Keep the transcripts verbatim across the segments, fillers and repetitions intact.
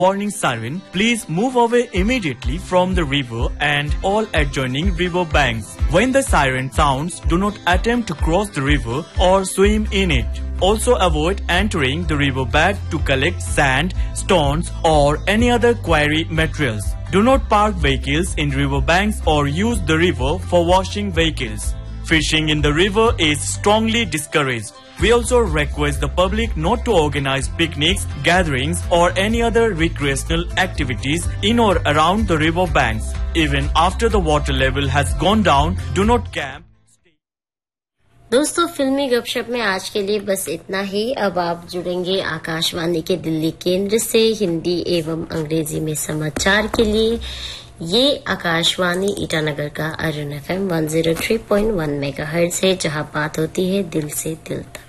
warning siren, please move away immediately from the river and all adjoining river banks. When the siren sounds, do not attempt to cross the river or swim in it. Also avoid entering the river bed to collect sand, stones or any other quarry materials. Do not park vehicles in river banks or use the river for washing vehicles. Fishing in the river is strongly discouraged. We also request the public not to organize picnics, gatherings or any other recreational activities in or around the river banks. Even after the water level has gone down, do not camp. दोस्तों, फिल्मी गपशप में आज के लिए बस इतना ही। अब आप जुड़ेंगे आकाशवाणी के दिल्ली केंद्र से हिंदी एवं अंग्रेजी में समाचार के लिए। ये आकाशवाणी ईटानगर का अरुण एफएम एक सौ तीन पॉइंट एक मेगाहर्ट्ज है, जहां बात होती है दिल से दिल तक।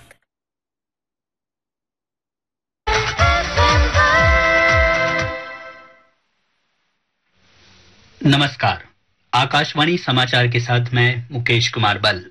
नमस्कार, आकाशवाणी समाचार के साथ मैं मुकेश कुमार बल।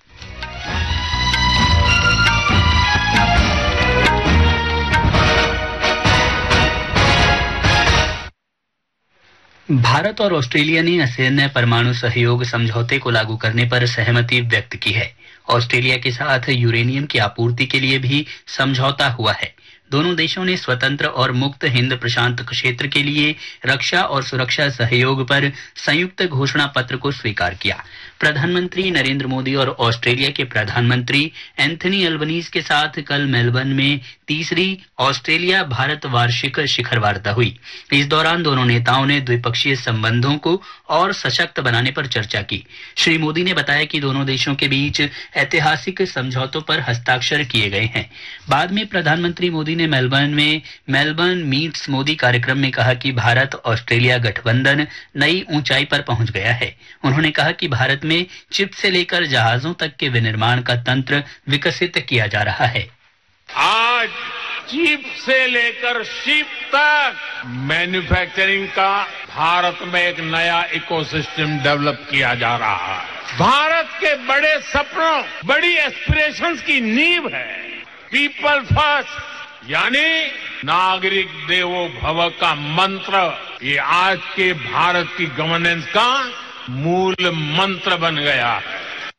भारत और ऑस्ट्रेलिया ने असैन्य परमाणु सहयोग समझौते को लागू करने पर सहमति व्यक्त की है। ऑस्ट्रेलिया के साथ यूरेनियम की आपूर्ति के लिए भी समझौता हुआ है। दोनों देशों ने स्वतंत्र और मुक्त हिंद प्रशांत क्षेत्र के लिए रक्षा और सुरक्षा सहयोग पर संयुक्त घोषणा पत्र को स्वीकार किया। प्रधानमंत्री नरेंद्र मोदी और ऑस्ट्रेलिया के प्रधानमंत्री एंथनी अल्बनीज के साथ कल मेलबर्न में तीसरी ऑस्ट्रेलिया भारत वार्षिक शिखर वार्ता हुई। इस दौरान दोनों नेताओं ने द्विपक्षीय संबंधों को और सशक्त बनाने पर चर्चा की। श्री मोदी ने बताया कि दोनों देशों के बीच ऐतिहासिक समझौतों पर हस्ताक्षर किए गए हैं। बाद में प्रधानमंत्री मोदी ने मेलबर्न में मेलबर्न मीट्स मोदी कार्यक्रम में कहा कि भारत ऑस्ट्रेलिया गठबंधन नई ऊंचाई पर पहुंच गया है। उन्होंने कहा कि भारत में चिप से लेकर जहाजों तक के विनिर्माण का तंत्र विकसित किया जा रहा है। आज चिप से लेकर शिप तक मैन्युफैक्चरिंग का भारत में एक नया इकोसिस्टम डेवलप किया जा रहा है। भारत के बड़े सपनों, बड़ी एस्पिरेशंस की नींव है पीपल फर्स्ट, यानी नागरिक देवो भव का मंत्र। ये आज के भारत की गवर्नेंस का मूल मंत्र बन गया है।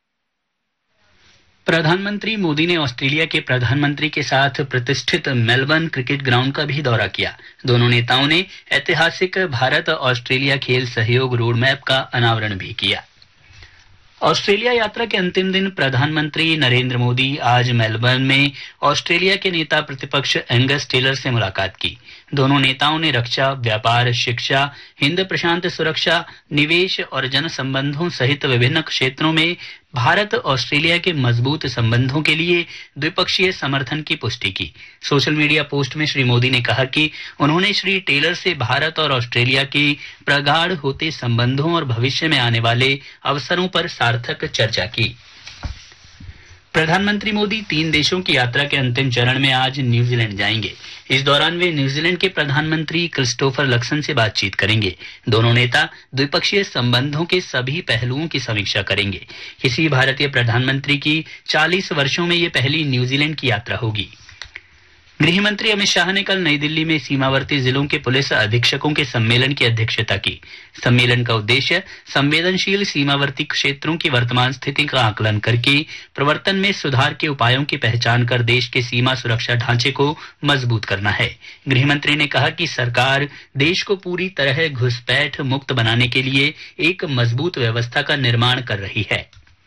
प्रधानमंत्री मोदी ने ऑस्ट्रेलिया के प्रधानमंत्री के साथ प्रतिष्ठित मेलबर्न क्रिकेट ग्राउंड का भी दौरा किया। दोनों नेताओं ने ऐतिहासिक भारत ऑस्ट्रेलिया खेल सहयोग रोड मैप का अनावरण भी किया। ऑस्ट्रेलिया यात्रा के अंतिम दिन प्रधानमंत्री नरेंद्र मोदी आज मेलबर्न में ऑस्ट्रेलिया के नेता प्रतिपक्ष एंगस टेलर से मुलाकात की। दोनों नेताओं ने रक्षा, व्यापार, शिक्षा, हिंद प्रशांत सुरक्षा, निवेश और जन संबंधों सहित विभिन्न क्षेत्रों में भारत ऑस्ट्रेलिया के मजबूत संबंधों के लिए द्विपक्षीय समर्थन की पुष्टि की। सोशल मीडिया पोस्ट में श्री मोदी ने कहा कि उन्होंने श्री टेलर से भारत और ऑस्ट्रेलिया के प्रगाढ़ होते संबंधों और भविष्य में आने वाले अवसरों पर सार्थक चर्चा की। प्रधानमंत्री मोदी तीन देशों की यात्रा के अंतिम चरण में आज न्यूजीलैंड जाएंगे। इस दौरान वे न्यूजीलैंड के प्रधानमंत्री क्रिस्टोफर लक्सन से बातचीत करेंगे। दोनों नेता द्विपक्षीय संबंधों के सभी पहलुओं की समीक्षा करेंगे। किसी भारतीय प्रधानमंत्री की चालीस वर्षों में ये पहली न्यूजीलैंड की यात्रा होगी। गृह मंत्री अमित शाह ने कल नई दिल्ली में सीमावर्ती जिलों के पुलिस अधीक्षकों के सम्मेलन की अध्यक्षता की। सम्मेलन का उद्देश्य संवेदनशील सीमावर्ती क्षेत्रों की वर्तमान स्थिति का आकलन करके प्रवर्तन में सुधार के उपायों की पहचान कर देश के सीमा सुरक्षा ढांचे को मजबूत करना है। गृह मंत्री ने कहा कि सरकार देश को पूरी तरह घुसपैठ मुक्त बनाने के लिए एक मजबूत व्यवस्था का निर्माण कर रही है।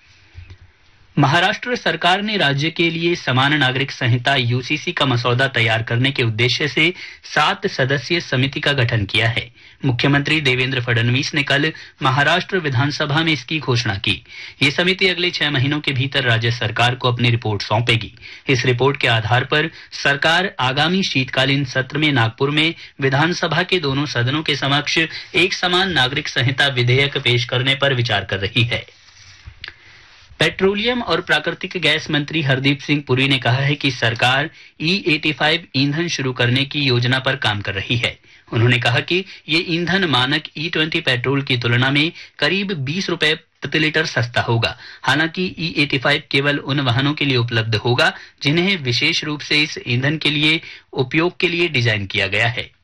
महाराष्ट्र सरकार ने राज्य के लिए समान नागरिक संहिता यूसीसी का मसौदा तैयार करने के उद्देश्य से सात सदस्यीय समिति का गठन किया है। मुख्यमंत्री देवेंद्र फडणवीस ने कल महाराष्ट्र विधानसभा में इसकी घोषणा की। ये समिति अगले छह महीनों के भीतर राज्य सरकार को अपनी रिपोर्ट सौंपेगी। इस रिपोर्ट के आधार पर सरकार आगामी शीतकालीन सत्र में नागपुर में विधानसभा के दोनों सदनों के समक्ष एक समान नागरिक संहिता विधेयक पेश करने पर विचार कर रही है। पेट्रोलियम और प्राकृतिक गैस मंत्री हरदीप सिंह पुरी ने कहा है कि सरकार ई पचासी ईंधन शुरू करने की योजना पर काम कर रही है। उन्होंने कहा कि ये ईंधन मानक ई बीस पेट्रोल की तुलना में करीब बीस रुपए प्रति लीटर सस्ता होगा। हालांकि ई पचासी केवल उन वाहनों के लिए उपलब्ध होगा जिन्हें विशेष रूप से इस ईंधन के लिए उपयोग के लिए डिजाइन किया गया है।